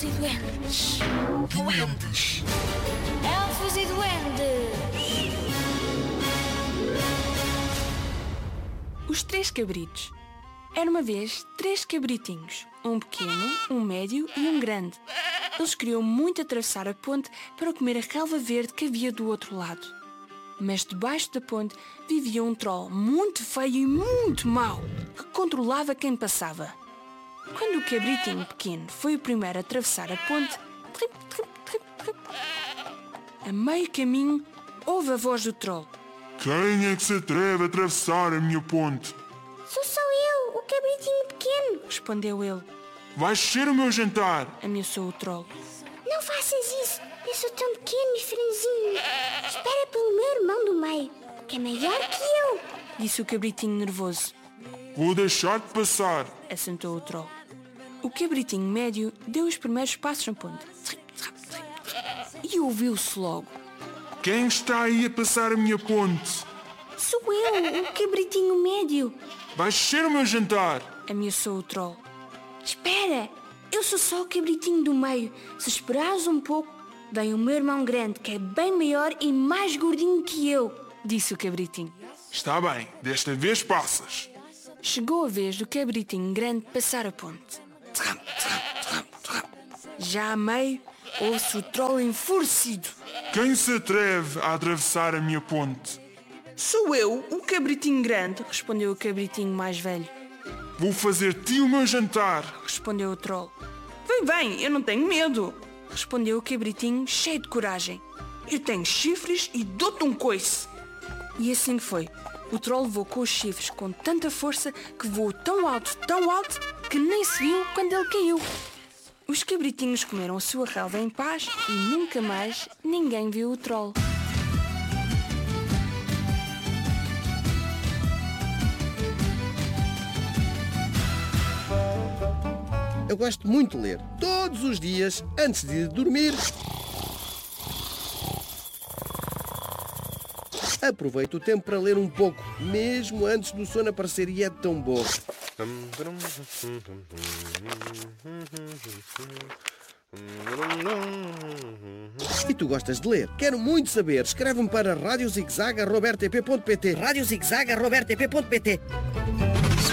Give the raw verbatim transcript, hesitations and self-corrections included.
e duendes. Duendes. Elfos e duendes. Os Três Cabritos. Era uma vez três cabritinhos, um pequeno, um médio e um grande. Eles queriam muito atravessar a ponte para comer a relva verde que havia do outro lado. Mas debaixo da ponte vivia um troll muito feio e muito mau, que controlava quem passava. Quando o cabritinho pequeno foi o primeiro a atravessar a ponte, trip, trip, trip, trip, a meio caminho ouve a voz do troll. Quem é que se atreve a atravessar a minha ponte? Sou só eu, o cabritinho pequeno. Respondeu ele. Vais ser o meu jantar. Ameaçou o troll. Não faças isso, eu sou tão pequeno e franzinho. Espera pelo meu irmão do meio, que é maior que eu. Disse o cabritinho nervoso. Vou deixar-te passar. Assentou o troll. O cabritinho médio deu os primeiros passos na ponte. E ouviu-se logo. Quem está aí a passar a minha ponte? Sou eu, o cabritinho médio. Vais ser o meu jantar. Ameaçou o troll. Espera, eu sou só o cabritinho do meio. Se esperares um pouco, vem o meu irmão grande, que é bem maior e mais gordinho que eu. Disse o cabritinho. Está bem, desta vez passas. Chegou a vez do cabritinho grande passar a ponte. Já a meio, ouve-se o troll enfurecido. Quem se atreve a atravessar a minha ponte? Sou eu, o cabritinho grande, respondeu o cabritinho mais velho. Vou fazer-te o meu jantar. Respondeu o troll. Vem, vem, eu não tenho medo. Respondeu o cabritinho cheio de coragem. Eu tenho chifres e dou-te um coice. E assim foi. O troll levou com os chifres com tanta força que voou tão alto, tão alto, que nem se viu quando ele caiu. Os cabritinhos comeram a sua relva em paz e nunca mais ninguém viu o troll. Eu gosto muito de ler. Todos os dias, antes de dormir, aproveito o tempo para ler um pouco, mesmo antes do sono aparecer, e é tão bom. E tu gostas de ler? Quero muito saber. Escreve-me para rádio zig zag arroba r t p ponto p t. rádio zig zag arroba r t p ponto p t.